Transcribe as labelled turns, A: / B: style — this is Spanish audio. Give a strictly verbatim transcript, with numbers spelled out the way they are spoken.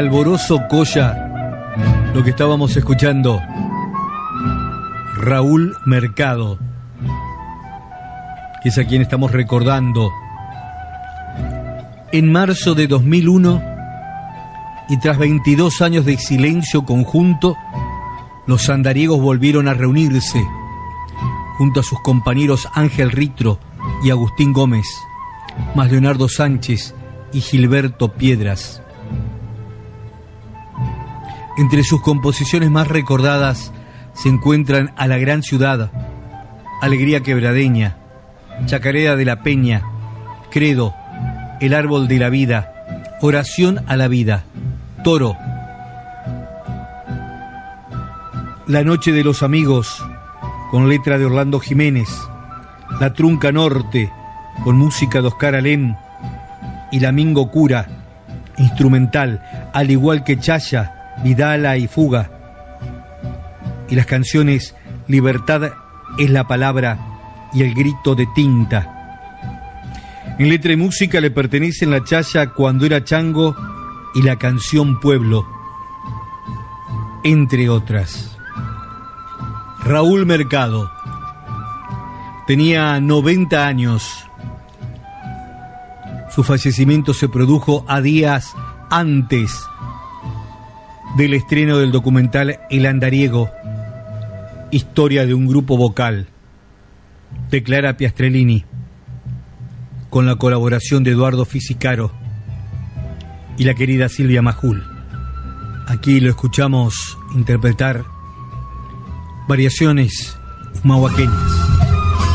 A: Alborozo Colla, lo que estábamos escuchando, Raúl Mercado, que es a quien estamos recordando. En marzo de dos mil uno, y tras veintidós años de silencio conjunto, los andariegos volvieron a reunirse, junto a sus compañeros Ángel Ritro y Agustín Gómez, más Leonardo Sánchez y Gilberto Piedras. Entre sus composiciones más recordadas se encuentran A la Gran Ciudad, Alegría Quebradeña, Chacarera de la Peña, Credo, El Árbol de la Vida, Oración a la Vida, Toro, La Noche de los Amigos, con letra de Orlando Jiménez, La Trunca Norte, con música de Oscar Alem, y La Mingo Cura, instrumental, al igual que Chaya, Vidala y Fuga, y las canciones Libertad es la palabra y El grito de tinta. En letra y música le pertenecen La Chaya cuando era chango y la canción Pueblo, entre otras. Raúl Mercado tenía noventa años. Su fallecimiento se produjo a días antes del estreno del documental El Andariego, historia de un grupo vocal, de Clara Piastrellini, con la colaboración de Eduardo Fisicaro y la querida Silvia Majul. Aquí lo escuchamos interpretar variaciones humahuaqueñas.